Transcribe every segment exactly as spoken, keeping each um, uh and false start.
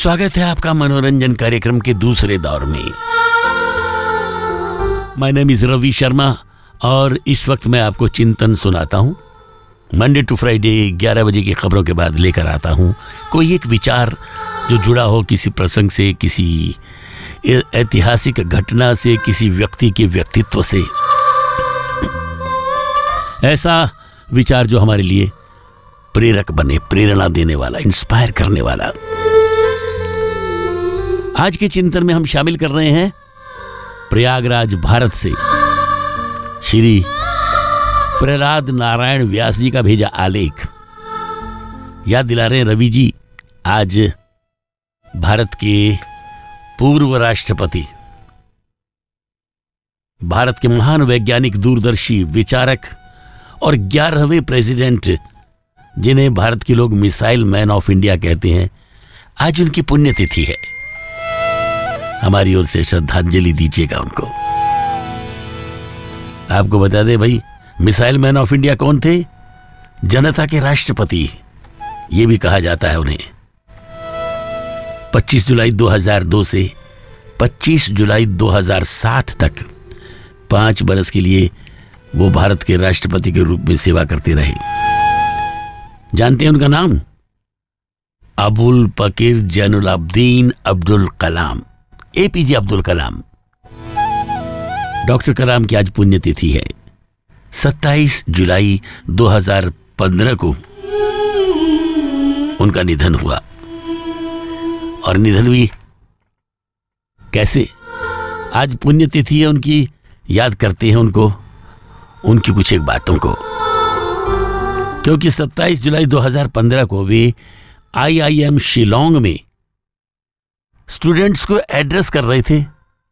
स्वागत है आपका मनोरंजन कार्यक्रम के दूसरे दौर में। My name is Ravi Sharma और इस वक्त मैं आपको चिंतन सुनाता हूं। मंडे टू फ्राइडे ग्यारह बजे की खबरों के बाद लेकर आता हूं कोई एक विचार जो जुड़ा हो किसी प्रसंग से, किसी ऐतिहासिक घटना से, किसी व्यक्ति के व्यक्तित्व से। ऐसा विचार जो हमारे लिए प्रेरक बने, प्रेरणा देने वाला, इंस्पायर करने वाला। आज के चिंतन में हम शामिल कर रहे हैं प्रयागराज भारत से श्री प्रहलाद नारायण व्यास जी का भेजा आलेख। याद दिला रहे हैं रवि जी, आज भारत के पूर्व राष्ट्रपति, भारत के महान वैज्ञानिक, दूरदर्शी, विचारक और ग्यारहवें प्रेसिडेंट, जिन्हें भारत के लोग मिसाइल मैन ऑफ इंडिया कहते हैं, आज उनकी पुण्यतिथि है। हमारी ओर से श्रद्धांजलि दीजिएगा उनको। आपको बता दें भाई, मिसाइल मैन ऑफ इंडिया कौन थे? जनता के राष्ट्रपति, ये भी कहा जाता है उन्हें। पच्चीस जुलाई दो हज़ार दो से पच्चीस जुलाई दो हज़ार सात तक पांच बरस के लिए वो भारत के राष्ट्रपति के रूप में सेवा करते रहे। जानते हैं उनका नाम? अबुल पकीर जैनुलाब्दीन अब्दुल कलाम, एपीजे अब्दुल कलाम। डॉक्टर कलाम की आज पुण्यतिथि है। सत्ताईस जुलाई दो हज़ार पंद्रह को उनका निधन हुआ। और निधन भी कैसे? आज पुण्यतिथि है उनकी, याद करते हैं उनको, उनकी कुछ एक बातों को। क्योंकि सत्ताईस जुलाई दो हज़ार पंद्रह को वे आईआईएम शिलोंग में स्टूडेंट्स को एड्रेस कर रहे थे।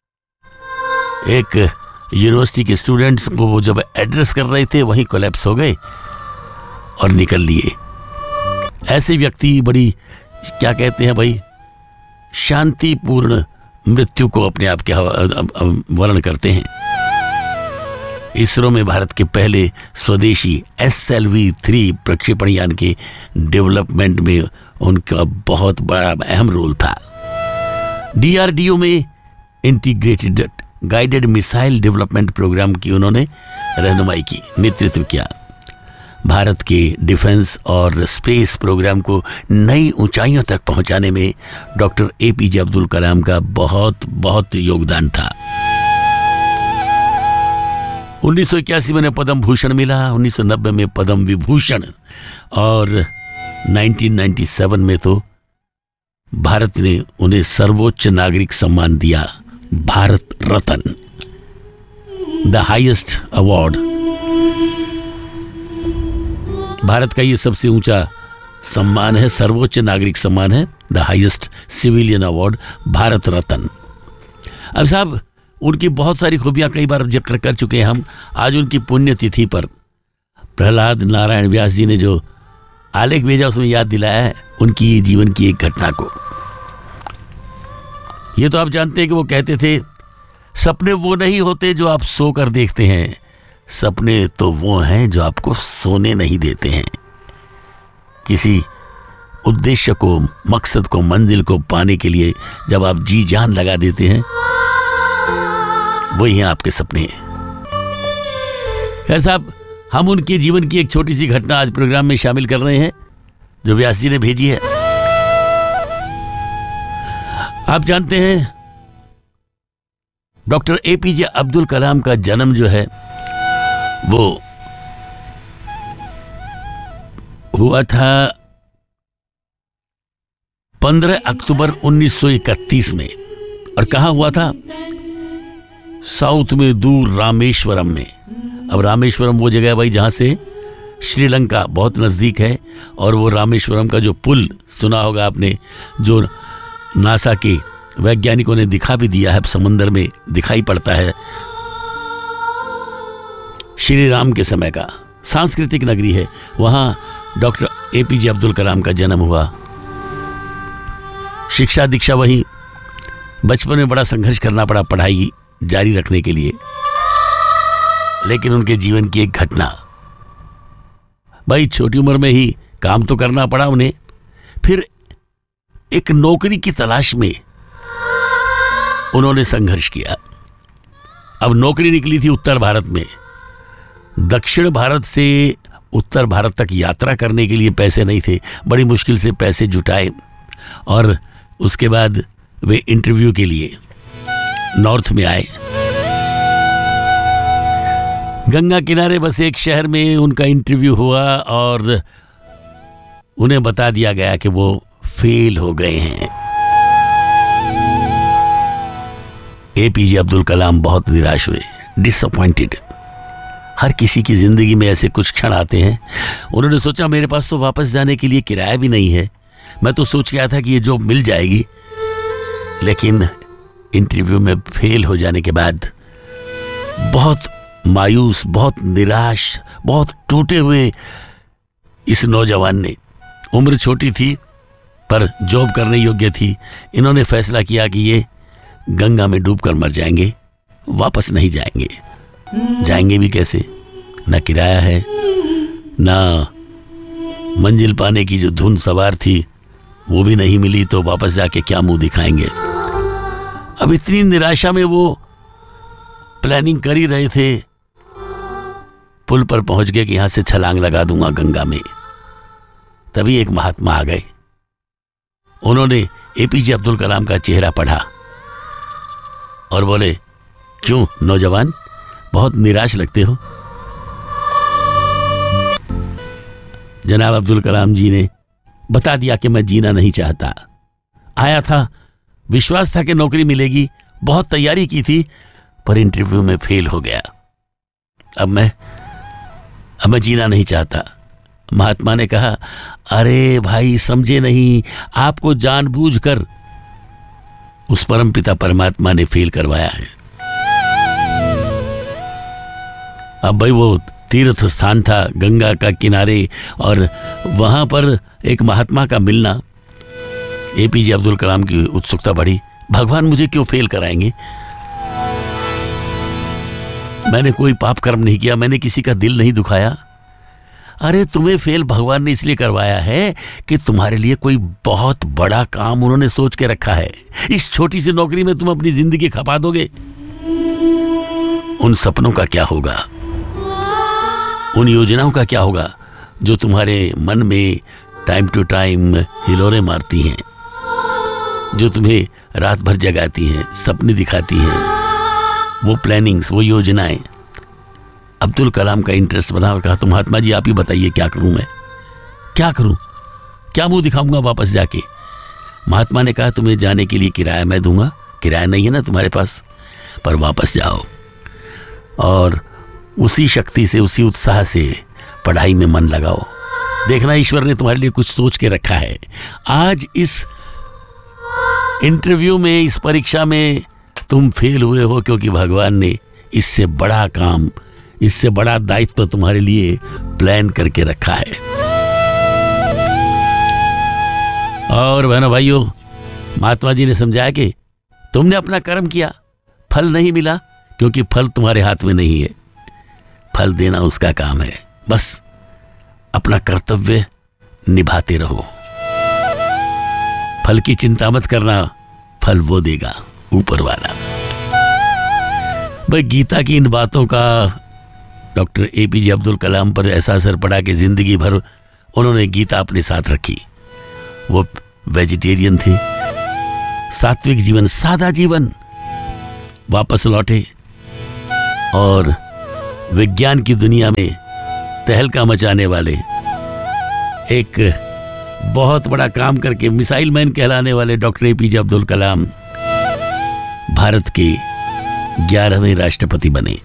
एक यूनिवर्सिटी के स्टूडेंट्स को वो जब एड्रेस कर रहे थे, वहीं कोलैप्स हो गए और निकल लिए। ऐसे व्यक्ति बड़ी, क्या कहते हैं भाई, शांतिपूर्ण मृत्यु को अपने आप के वर्ण करते हैं। इसरो में भारत के पहले स्वदेशी एस एल वी थ्री प्रक्षेपण यान के डेवलपमेंट में उनका बहुत बड़ा अहम रोल था। डीआरडीओ में integrated guided missile development programme की उन्होंने रहनुमाई की, नेतृत्व किया। भारत के डिफेंस और स्पेस प्रोग्राम को नई ऊंचाइयों तक पहुंचाने में डॉक्टर एपीजे अब्दुल कलाम का बहुत बहुत योगदान था। उन्नीस सौ इक्यासी में पद्म भूषण मिला, उन्नीस सौ नब्बे में पद्म विभूषण और उन्नीस सौ सत्तानवे में तो भारत ने उन्हें सर्वोच्च नागरिक सम्मान दिया, Bharat Ratna, the highest award. Bharat का ये सबसे ऊंचा सम्मान है, सर्वोच्च नागरिक सम्मान है, the highest civilian award, Bharat Ratna. अब साहब, उनकी बहुत सारी खूबियां कई बार जिक्र कर चुके हैं हम। आज उनकी पुण्यतिथि पर प्रहलाद नारायण व्यास जी ने जो आलेख भेजा, उसमें याद दिलाया है उनकी जीवन की एक घटना को। ये तो आप जानते हैं कि वो कहते थे, सपने वो नहीं होते जो आप सोकर देखते हैं, सपने तो वो हैं जो आपको सोने नहीं देते हैं। किसी उद्देश्य को, मकसद को, मंजिल को पाने के लिए जब आप जी जान लगा देते हैं, वही हैं आपके सपने। खैर साहब, हम उनके जीवन की एक छोटी सी घटना आज प्रोग्राम में शामिल कर रहे हैं जो व्यास जी ने भेजी है। आप जानते हैं डॉक्टर एपीजे अब्दुल कलाम का जन्म जो है वो हुआ था पंद्रह अक्टूबर उन्नीस सौ इकतीस में। और कहां हुआ था? साउथ में दूर रामेश्वरम में। अब रामेश्वरम वो जगह है भाई जहां से श्रीलंका बहुत नजदीक है। और वो रामेश्वरम का जो पुल सुना होगा आपने, जो नासा के वैज्ञानिकों ने दिखा भी दिया है, समुद्र में दिखाई पड़ता है। श्री राम के समय का सांस्कृतिक नगरी है, वहां डॉक्टर एपीजे अब्दुल कलाम का जन्म हुआ। शिक्षा दीक्षा वहीं। बचपन में बड़ा संघर्ष करना पड़ा पढ़ाई जारी रखने के लिए, लेकिन उनके जीवन की एक घटना, भाई छोटी उम्र में ही काम तो करना पड़ा उन्हें। फिर एक नौकरी की तलाश में उन्होंने संघर्ष किया। अब नौकरी निकली थी उत्तर भारत में। दक्षिण भारत से उत्तर भारत तक यात्रा करने के लिए पैसे नहीं थे। बड़ी मुश्किल से पैसे जुटाए और उसके बाद वे इंटरव्यू के लिए नॉर्थ में आए। गंगा किनारे बस एक शहर में उनका इंटरव्यू हुआ और उन्हें बता दिया गया कि वो फेल हो गए हैं। एपीजे अब्दुल कलाम बहुत निराश हुए, डिसअपॉइंटेड। हर किसी की जिंदगी में ऐसे कुछ क्षण आते हैं। उन्होंने सोचा मेरे पास तो वापस जाने के लिए किराया भी नहीं है। मैं तो सोच गया था कि ये जॉब मिल जाएगी, लेकिन इंटरव्यू में फेल हो जाने के बाद बहुत मायूस, बहुत निराश, बहुत टूटे हुए इस नौजवान ने, उम्र छोटी थी पर जॉब करने योग्य थी, इन्होंने फैसला किया कि ये गंगा में डूबकर मर जाएंगे, वापस नहीं जाएंगे। जाएंगे भी कैसे? ना किराया है, ना मंजिल पाने की जो धुन सवार थी वो भी नहीं मिली, तो वापस जाके क्या मुंह दिखाएंगे। अब इतनी निराशा में वो प्लानिंग कर ही रहे थे, पुल पर पहुंच गए कि यहां से छलांग लगा दूंगा गंगा में। तभी एक महात्मा आ गए। उन्होंने एपीजे अब्दुल कलाम का चेहरा पढ़ा और बोले, क्यों नौजवान, बहुत निराश लगते हो? जनाब अब्दुल कलाम जी ने बता दिया कि मैं जीना नहीं चाहता। आया था, विश्वास था कि नौकरी मिलेगी, बहुत तैयारी की थी, पर इंटरव्यू में फेल हो गया। अब मैं अब मैं जीना नहीं चाहता। महात्मा ने कहा, अरे भाई समझे नहीं, आपको जानबूझकर उस परमपिता परमात्मा ने फेल करवाया है। अब भाई वो तीर्थ स्थान था गंगा का किनारे, और वहां पर एक महात्मा का मिलना, एपीजे अब्दुल कलाम की उत्सुकता बढ़ी। भगवान मुझे क्यों फेल कराएंगे? मैंने कोई पाप कर्म नहीं किया, मैंने किसी का दिल नहीं दुखाया। अरे तुम्हें फेल भगवान ने इसलिए करवाया है कि तुम्हारे लिए कोई बहुत बड़ा काम उन्होंने सोच के रखा है। इस छोटी सी नौकरी में तुम अपनी जिंदगी खपा दोगे। उन सपनों का क्या होगा, उन योजनाओं का क्या होगा जो तुम्हारे मन में टाइम टू टाइम हिलोरे मारती हैं, जो तुम्हें रात भर जगाती हैं, सपने दिखाती हैं, वो प्लानिंग्स, वो योजनाएं। अब्दुल कलाम का इंटरेस्ट बना और कहा, तो महात्मा जी आप ही बताइए क्या करूं मैं, क्या करूं, क्या मुंह दिखाऊंगा वापस जाके? महात्मा ने कहा, तुम्हें जाने के लिए किराया मैं दूंगा, किराया नहीं है ना तुम्हारे पास, पर वापस जाओ और उसी शक्ति से, उसी उत्साह से पढ़ाई में मन लगाओ। देखना ईश्वर ने तुम्हारे लिए कुछ सोच के रखा है। आज इस इंटरव्यू में, इस परीक्षा में तुम फेल हुए हो क्योंकि भगवान ने इससे बड़ा काम, इससे बड़ा दायित्व तुम्हारे लिए प्लान करके रखा है। और बहनों भाइयों, महात्मा जी ने समझाया कि तुमने अपना कर्म किया, फल नहीं मिला क्योंकि फल तुम्हारे हाथ में नहीं है, फल देना उसका काम है। बस अपना कर्तव्य निभाते रहो, फल की चिंता मत करना, फल वो देगा, ऊपर वाला। भाई गीता की इन बातों का डॉक्टर एपीजे अब्दुल कलाम पर ऐसा असर पड़ा कि जिंदगी भर उन्होंने गीता अपने साथ रखी। वो वेजिटेरियन थे, सात्विक जीवन, सादा जीवन, वापस लौटे और विज्ञान की दुनिया में तहलका मचाने वाले, एक बहुत बड़ा काम करके मिसाइल मैन कहलाने वाले डॉक्टर एपीजे अब्दुल कलाम भारत के ग्यारहवें राष्ट्रपति बने।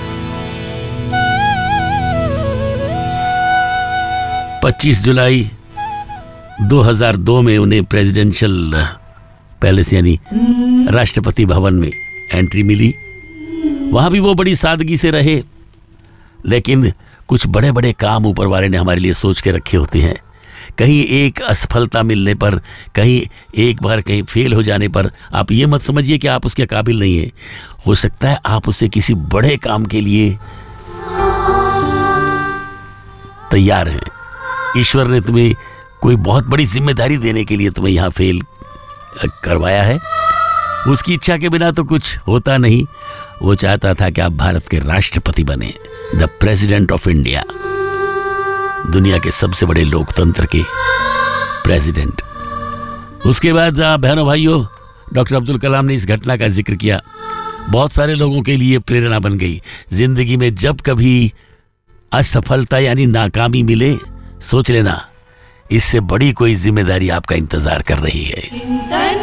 पच्चीस जुलाई दो हज़ार दो में उन्हें प्रेसिडेंशियल पैलेस यानी राष्ट्रपति भवन में एंट्री मिली। वहां भी वो बड़ी सादगी से रहे, लेकिन कुछ बड़े बड़े काम ऊपर वाले ने हमारे लिए सोच के रखे होते हैं। कहीं एक असफलता मिलने पर, कहीं एक बार कहीं फेल हो जाने पर आप ये मत समझिए कि आप उसके काबिल नहीं है। हो सकता है आप उसे किसी बड़े काम के लिए तैयार हैं। ईश्वर ने तुम्हें कोई बहुत बड़ी जिम्मेदारी देने के लिए तुम्हें यहाँ फेल करवाया है। उसकी इच्छा के बिना तो कुछ होता नहीं। वो चाहता था कि आप भारत के राष्ट्रपति बने, द प्रेसिडेंट ऑफ इंडिया, दुनिया के सबसे बड़े लोकतंत्र के प्रेसिडेंट। उसके बाद बहनों भाइयों, डॉक्टर अब्दुल कलाम ने इस घटना का जिक्र किया, बहुत सारे लोगों के लिए प्रेरणा बन गई। जिंदगी में जब कभी असफलता यानी नाकामी मिले, सोच लेना इससे बड़ी कोई जिम्मेदारी आपका इंतजार कर रही है।